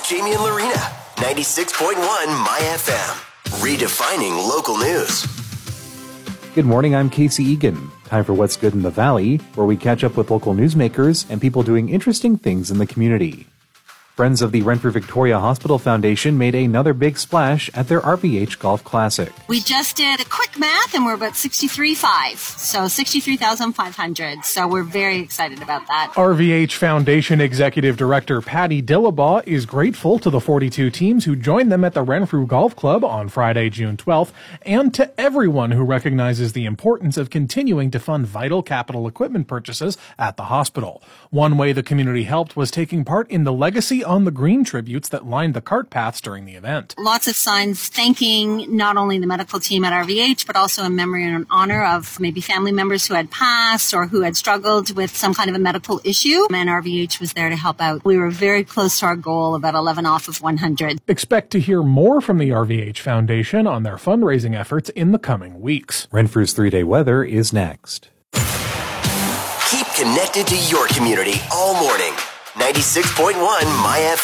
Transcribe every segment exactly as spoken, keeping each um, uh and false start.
Jamie and Lorena, ninety-six point one My F M, redefining local news. Good morning, I'm Casey Egan. Time for What's Good in the Valley, where we catch up with local newsmakers and people doing interesting things in the community. Friends of the Renfrew Victoria Hospital Foundation made another big splash at their R V H Golf Classic. We just did a quick math and we're about sixty-three thousand five hundred, so sixty-three thousand five hundred. So we're very excited about that. R V H Foundation Executive Director Patty Dillabaugh is grateful to the forty-two teams who joined them at the Renfrew Golf Club on Friday, June twelfth, and to everyone who recognizes the importance of continuing to fund vital capital equipment purchases at the hospital. One way the community helped was taking part in the Legacy on the Green tributes that lined the cart paths during the event. Lots of signs thanking not only the medical team at R V H, but also in memory and in honor of maybe family members who had passed or who had struggled with some kind of a medical issue. And R V H was there to help out. We were very close to our goal, about eleven off of one hundred. Expect to hear more from the R V H Foundation on their fundraising efforts in the coming weeks. Renfrew's three-day weather is next. Keep connected to your community all morning. ninety-six point one My F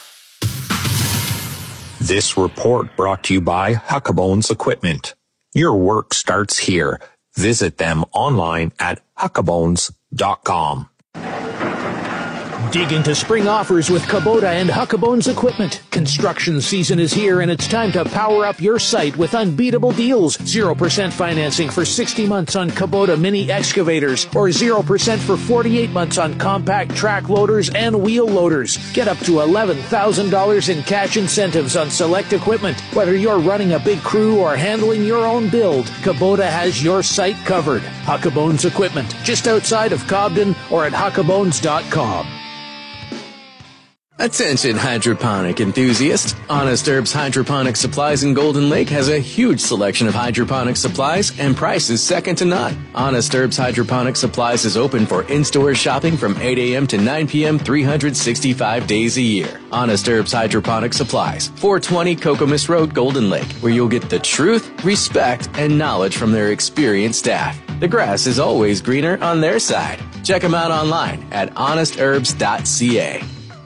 M. This report brought to you by Huckabones Equipment. Your work starts here. Visit them online at huckabones dot com. Dig into spring offers with Kubota and Huckabones Equipment. Construction season is here and it's time to power up your site with unbeatable deals. zero percent financing for sixty months on Kubota mini excavators or zero percent for forty-eight months on compact track loaders and wheel loaders. Get up to eleven thousand dollars in cash incentives on select equipment. Whether you're running a big crew or handling your own build, Kubota has your site covered. Huckabones Equipment, just outside of Cobden or at huckabones dot com. Attention hydroponic enthusiasts. Honest Herbs Hydroponic Supplies in Golden Lake has a huge selection of hydroponic supplies and prices second to none. Honest Herbs Hydroponic Supplies is open for in-store shopping from eight a.m. to nine p.m. three hundred sixty-five days a year. Honest Herbs Hydroponic Supplies, four twenty Kokomis Road, Golden Lake, where you'll get the truth, respect, and knowledge from their experienced staff. The grass is always greener on their side. Check them out online at honest herbs dot c a.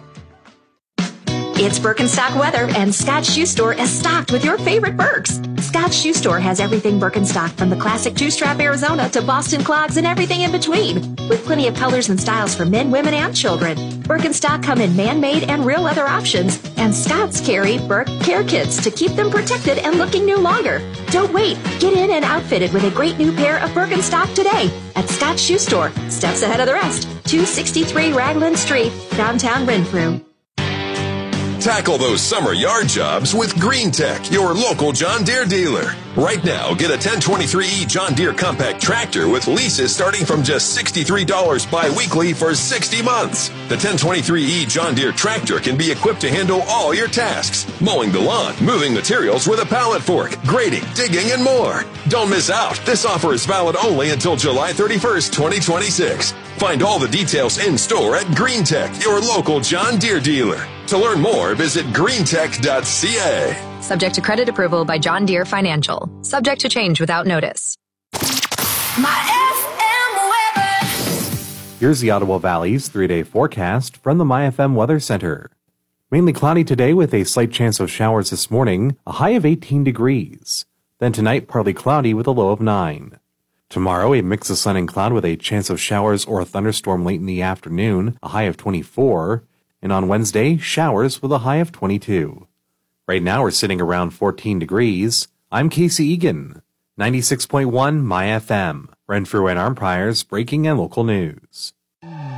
It's Birkenstock weather, and Scott's Shoe Store is stocked with your favorite Birks. Scott's Shoe Store has everything Birkenstock, from the classic two-strap Arizona to Boston clogs and everything in between, with plenty of colors and styles for men, women, and children. Birkenstock come in man-made and real leather options, and Scott's carry Birk care kits to keep them protected and looking new longer. Don't wait. Get in and outfitted with a great new pair of Birkenstock today at Scott's Shoe Store, steps ahead of the rest, two sixty-three Raglan Street, downtown Renfrew. Tackle those summer yard jobs with Green Tech, your local John Deere dealer. Right now, get a ten twenty-three E John Deere compact tractor with leases starting from just sixty-three dollars bi-weekly for sixty months. The ten twenty-three E John Deere tractor can be equipped to handle all your tasks: mowing the lawn, moving materials with a pallet fork, grading, digging, and more. Don't miss out. This offer is valid only until July thirty-first, twenty twenty-six. Find all the details in store at Green Tech, your local John Deere dealer. To learn more, visit green tech dot c a. Subject to credit approval by John Deere Financial. Subject to change without notice. My F M weather. Here's the Ottawa Valley's three-day forecast from the My F M Weather Center. Mainly cloudy today with a slight chance of showers this morning, a high of eighteen degrees. Then tonight, partly cloudy with a low of nine. Tomorrow, a mix of sun and cloud with a chance of showers or a thunderstorm late in the afternoon, a high of twenty-four. And on Wednesday, showers with a high of twenty-two. Right now, we're sitting around fourteen degrees. I'm Casey Egan, ninety-six point one My F M, Renfrew and Armprior's breaking and local news.